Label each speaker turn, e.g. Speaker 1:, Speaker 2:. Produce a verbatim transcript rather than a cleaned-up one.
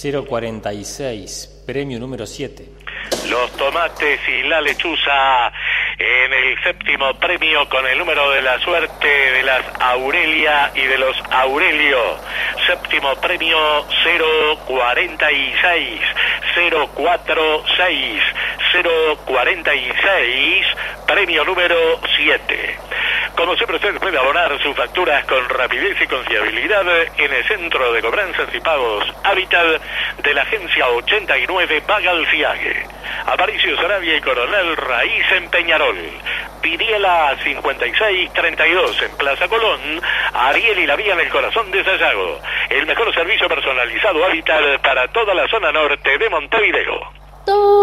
Speaker 1: cero cuarenta y seis, premio número siete.
Speaker 2: Los tomates y la lechuza en el séptimo premio con el número de la suerte de las Aurelia y de los Aurelio. Séptimo premio cero cuarenta y seis, cero cuarenta y seis, cero cuarenta y seis, premio número siete. Como siempre, usted puede abonar sus facturas con rapidez y confiabilidad en el Centro de Cobranzas y Pagos Hábitat de la Agencia ochenta y nueve Pagalfiague. Aparicio Sarabia y Coronel Raíz en Peñarol. Pidiela cincuenta y seis treinta y dos en Plaza Colón. Ariel y la Vía en el corazón de Sayago. El mejor servicio personalizado Hábitat para toda la zona norte de Montevideo.